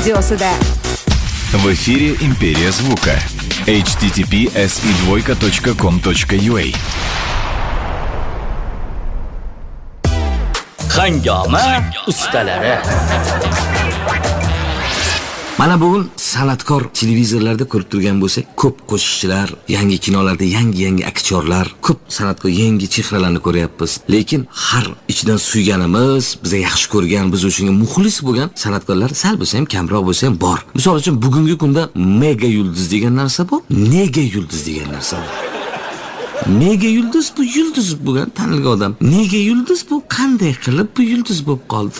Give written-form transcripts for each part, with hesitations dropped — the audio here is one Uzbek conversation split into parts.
radiosida. В эфире «Империя звука». https://com.ua Hangama ustalari. Mana bugun san'atkor televizorlarda ko'rib turgan bo'lsak, ko'p qo'shiqchilar, yangi kinolarda yangi aktyorlar, ko'p san'atkor yangi chehralarni ko'ryapmiz. Lekin har ichidan suyganimiz, biza yaxshi ko'rgan, biz uchun muxlis bo'lgan san'atkorlar sal bo'lsa ham kamroq bo'lsa ham bor. Misol uchun bugungi kunda mega yulduz degan narsa bor, nega yulduz degan narsa bor. Nega yulduz bu yulduz bo'lgan tanilgan odam. Nega yulduz bu qanday qilib bu yulduz bo'lib qoldi?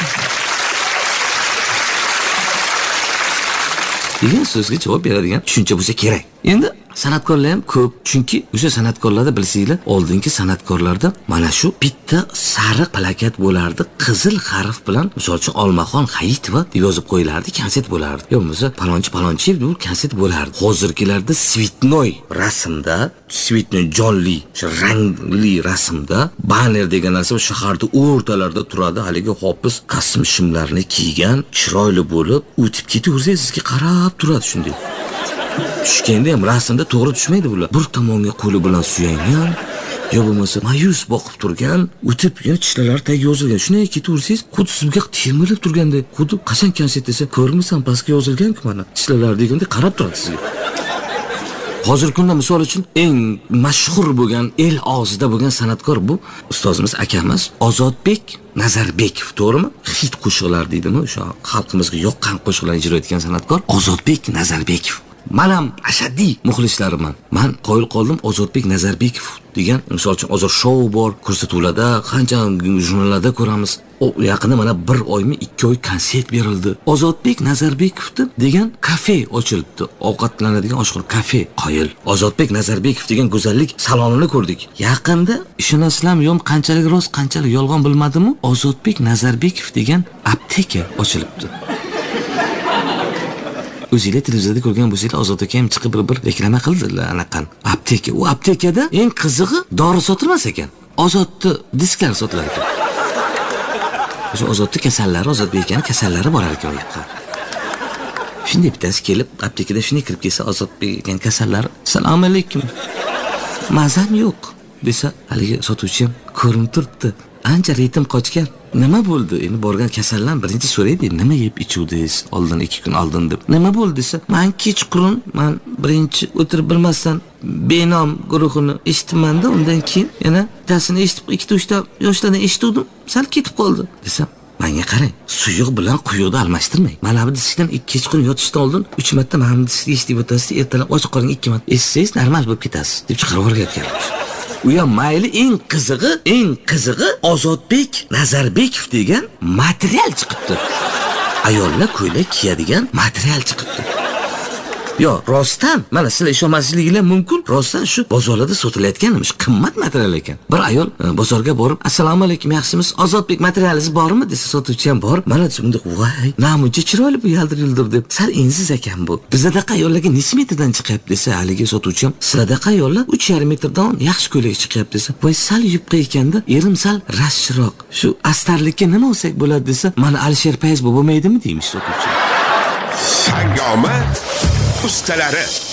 degan so'zga javob beradigan tushuncha bo'lsa kerak. Endi san'atkorlar ham ko'p, chunki o'sha san'atkorlarda bilsanglar, oldingi san'atkorlarda mana shu bitta sariq plakat bo'lardi, qizil harf bilan, misol uchun Olmaxon Hayitova deb yozib qo'yilardi, konset bo'lardi. Yo bo'lmasa palonchi bu konset bo'lardi. Hozirgilarda svitnoy rasmda, svitnoy jonli, o'sha rangli rasmda banner degan narsa shaharda o'rtalarida turadi, haligi hofiz kostyum shimlarni kiygan, chiroyli bo'lib, o'tib ketaversangiz sizga qarab turadi shunday. Tushganda ham rasmda to'g'ri tushmaydi bular. Bir tomonga qo'li bilan suyangan, yo bo'lmasa mayus boqib turgan, o'tib tishlari tagiga yozilgan. Shunday ketaversangiz, xuddi sizga termilib turgandek, xuddi qachon konset desa, ko'rmisan pastga yozilgan-ku mana. Tishlari deganda qarab turadi sizga. Hozirgi kunda misol uchun eng mashhur bo'lgan, el og'zida bo'lgan san'atkor bu ustozimiz akamiz Ozodbek Nazarbekov, to'g'rimi? Hit qo'shiqlar deydimi, o'sha xalqimizga yoqqan qo'shiqlarni ijro etgan san'atkor Ozodbek Nazarbekov. Men ham ashaddiy muxlislariman. Men qoyil qoldim Ozodbek Nazarbekov degan, misol uchun Ozod show bor, ko'rsatuvlarda, qancha jurnallarda ko'ramiz. O yaqinda mana 1 oymi 2 oy konsert berildi. Ozodbek Nazarbekovda degan kafe ochildi. Ovqatlanadigan oshxona kafe qoyil. Ozodbek Nazarbekov degan go'zallik salonini ko'rdik. Yaqinda ishonasizlarmi, yo'q qanchalik rost, qanchalik yolg'on bilmadimmi, Ozodbek Nazarbekov degan apteka ochilibdi. O'zinglar televizorda ko'rgan bo'lsanglar, Ozod aka ham chiqib bir reklama qildilar anaqan. Apteka. U aptekada eng qizig'i dori sotilmas ekan. Ozodda disklar sotilar ekan. O'sha Ozodda kasallari, Ozodbek akaning kasallari bor ekan u yoqqa. Shunday bittasi kelib, aptekada shunday kirib kelsa, Ozodbek akaning kasallari, "Assalomu alaykum. Mazam yo'q" desa, haligi sotuvchi ham ko'rinib turibdi. Ancha ritim qochgan. Nima bo'ldi? Endi borgan kasallar birinchi so'raydi, nima yeb ichuvdingiz oldin 2 kun oldin deb. Nima bo'ldi desa, men kechqurun, men birinchi o'tirib bilmasdan benom guruhini eshitmanda, undan keyin yana tasini eshitib 2-3 ta yoshlardan eshitdim, sal ketib qoldi desam, menga qarang, suyuq bilan quyuqni almashtirmang. Mana bu diskdan kechqurun yotishdan oldin 3 marta mana bu diskni eshitib o'tasiz, ertalab ochiq qoling 2 marta eshitsangiz normal bo'lib ketasiz deb chiqarib o'rgatgan. U ham mayli, eng qizig'i Ozodbek Nazarbekov degan material chiqibdi. Ayollar ko'ylak kiyadigan material chiqibdi. Yo, rostdan, mana sizlar ishonmasligingiz mumkin, rostdan shu bozorlarda sotilayotganmish, qimmat material ekan. Bir ayol bozorga borib, "Assalomu alaykum, yaxshimisiz? Ozodbek materialingiz bormi?" desa, sotuvchi ham bor. Mana shunda, "Voy, namuncha chiroyli bu yaldir-yuldir" deb. Sal ensiz ekan bu. Bizdaqa ayollarga necha metrdan chiqyapti desa, haligi sotuvchi ham, "Sizlardaqa ayollar 3,5 metrdan yaxshi ko'ylak chiqyapti" desa, "Voy, sal yupqa ekanda, erim sal rashroq. Shu astarlikka nima olsak bo'ladi" desa, "Mana Alisher Payiz bo'lmaydimi" deymish sotuvchi. Hangama ustalari.